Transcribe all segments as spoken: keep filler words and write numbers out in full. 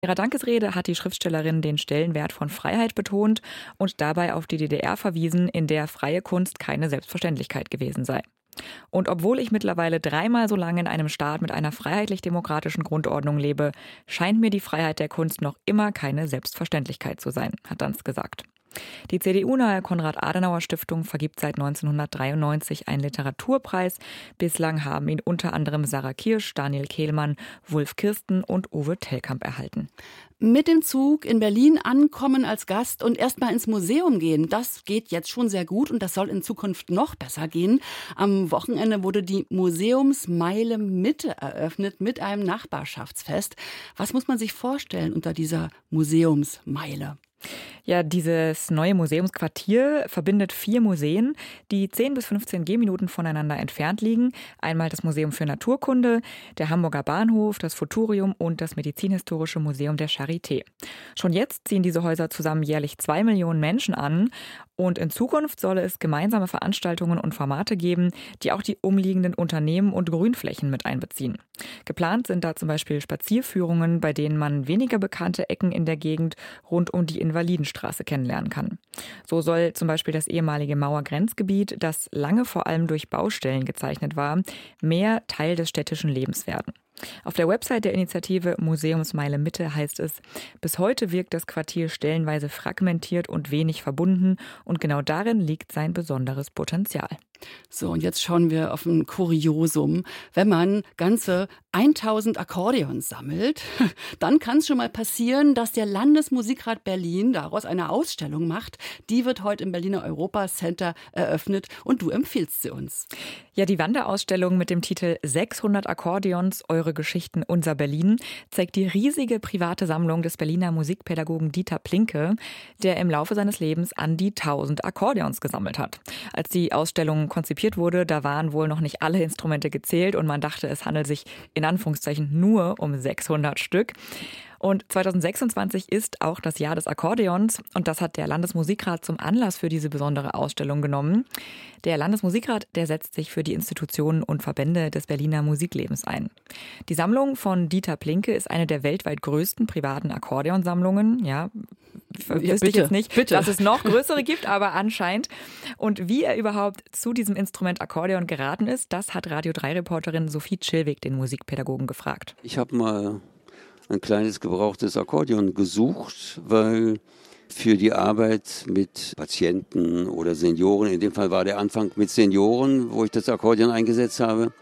In ihrer Dankesrede hat die Schriftstellerin den Stellenwert von Freiheit betont und dabei auf die D D R verwiesen, in der freie Kunst keine Selbstverständlichkeit gewesen sei. Und obwohl ich mittlerweile dreimal so lange in einem Staat mit einer freiheitlich-demokratischen Grundordnung lebe, scheint mir die Freiheit der Kunst noch immer keine Selbstverständlichkeit zu sein, hat Danz gesagt. Die C D U-nahe Konrad-Adenauer-Stiftung vergibt seit neunzehnhundertdreiundneunzig einen Literaturpreis. Bislang haben ihn unter anderem Sarah Kirsch, Daniel Kehlmann, Wulf Kirsten und Uwe Tellkamp erhalten. Mit dem Zug in Berlin ankommen als Gast und erstmal ins Museum gehen, das geht jetzt schon sehr gut und das soll in Zukunft noch besser gehen. Am Wochenende wurde die Museumsmeile Mitte eröffnet mit einem Nachbarschaftsfest. Was muss man sich vorstellen unter dieser Museumsmeile? Ja, dieses neue Museumsquartier verbindet vier Museen, die zehn bis fünfzehn Gehminuten voneinander entfernt liegen. Einmal das Museum für Naturkunde, der Hamburger Bahnhof, das Futurium und das Medizinhistorische Museum der Charité. Schon jetzt ziehen diese Häuser zusammen jährlich zwei Millionen Menschen an. Und in Zukunft soll es gemeinsame Veranstaltungen und Formate geben, die auch die umliegenden Unternehmen und Grünflächen mit einbeziehen. Geplant sind da zum Beispiel Spazierführungen, bei denen man weniger bekannte Ecken in der Gegend rund um die Invalidenstraße kennenlernen kann. So soll zum Beispiel das ehemalige Mauergrenzgebiet, das lange vor allem durch Baustellen gezeichnet war, mehr Teil des städtischen Lebens werden. Auf der Website der Initiative Museumsmeile Mitte heißt es, bis heute wirkt das Quartier stellenweise fragmentiert und wenig verbunden und genau darin liegt sein besonderes Potenzial. So, und jetzt schauen wir auf ein Kuriosum. Wenn man ganze tausend Akkordeons sammelt, dann kann es schon mal passieren, dass der Landesmusikrat Berlin daraus eine Ausstellung macht. Die wird heute im Berliner Europa Center eröffnet und du empfiehlst sie uns. Ja, die Wanderausstellung mit dem Titel sechshundert Akkordeons, eure Geschichten, unser Berlin zeigt die riesige private Sammlung des Berliner Musikpädagogen Dieter Plinke, der im Laufe seines Lebens an die tausend Akkordeons gesammelt hat. Als die Ausstellung konzipiert wurde, da waren wohl noch nicht alle Instrumente gezählt und man dachte, es handelt sich in Anführungszeichen nur um sechshundert Stück. Und zweitausendsechsundzwanzig ist auch das Jahr des Akkordeons und das hat der Landesmusikrat zum Anlass für diese besondere Ausstellung genommen. Der Landesmusikrat, der setzt sich für die Institutionen und Verbände des Berliner Musiklebens ein. Die Sammlung von Dieter Plinke ist eine der weltweit größten privaten Akkordeonsammlungen. Ja, ja, wüsste ich jetzt nicht, bitte. dass es noch größere gibt, aber anscheinend. Und wie er überhaupt zu diesem Instrument Akkordeon geraten ist, das hat Radio drei Reporterin Sophie Chilwig den Musikpädagogen gefragt. Ich habe mal ein kleines gebrauchtes Akkordeon gesucht, weil für die Arbeit mit Patienten oder Senioren, in dem Fall war der Anfang mit Senioren, wo ich das Akkordeon eingesetzt habe,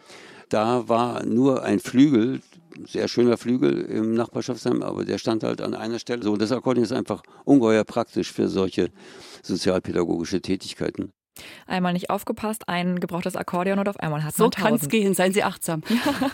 da war nur ein Flügel, sehr schöner Flügel im Nachbarschaftsheim, aber der stand halt an einer Stelle. So, das Akkordeon ist einfach ungeheuer praktisch für solche sozialpädagogische Tätigkeiten. Einmal nicht aufgepasst, ein gebrauchtes Akkordeon und auf einmal hat so man tausend. So kann es gehen, seien Sie achtsam. Ja.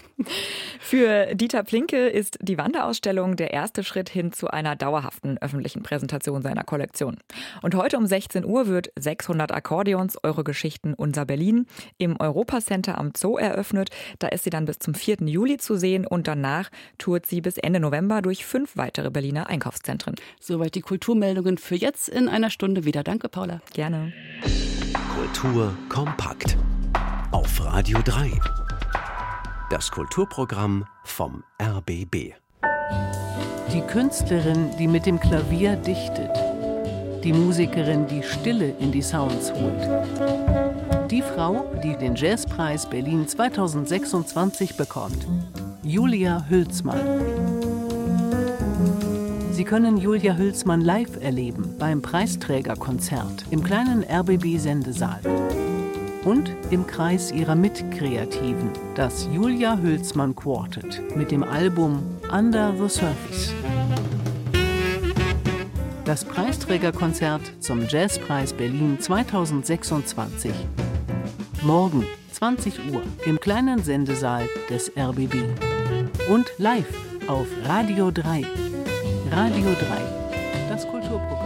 Für Dieter Plinke ist die Wanderausstellung der erste Schritt hin zu einer dauerhaften öffentlichen Präsentation seiner Kollektion. Und heute um sechzehn Uhr wird sechshundert Akkordeons, eure Geschichten, unser Berlin im Europacenter am Zoo eröffnet. Da ist sie dann bis zum vierten Juli zu sehen und danach tourt sie bis Ende November durch fünf weitere Berliner Einkaufszentren. Soweit die Kulturmeldungen für jetzt in einer Stunde wieder. Danke, Paula. Gerne. Kultur kompakt auf Radio drei. Das Kulturprogramm vom R B B. Die Künstlerin, die mit dem Klavier dichtet. Die Musikerin, die Stille in die Sounds holt. Die Frau, die den Jazzpreis Berlin zweitausendsechsundzwanzig bekommt. Julia Hülsmann. Sie können Julia Hülsmann live erleben beim Preisträgerkonzert im kleinen R B B-Sendesaal. Und im Kreis ihrer Mitkreativen, das Julia Hülsmann Quartet mit dem Album Under the Surface. Das Preisträgerkonzert zum Jazzpreis Berlin zweitausendsechsundzwanzig. Morgen, zwanzig Uhr, im kleinen Sendesaal des R B B. Und live auf Radio drei. Radio drei, das Kulturprogramm.